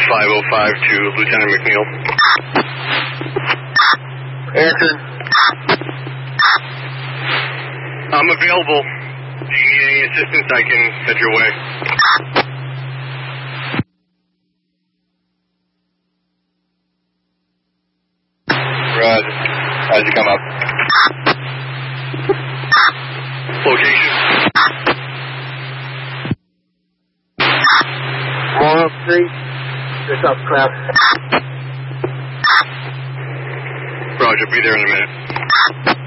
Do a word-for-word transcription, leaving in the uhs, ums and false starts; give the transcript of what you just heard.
five oh five to Lieutenant McNeil. Answer. I'm available. Do you need any assistance? I can head your way. Roger. How'd you come up? Location. Royal Street. Just up crap. Roger, be there in a minute.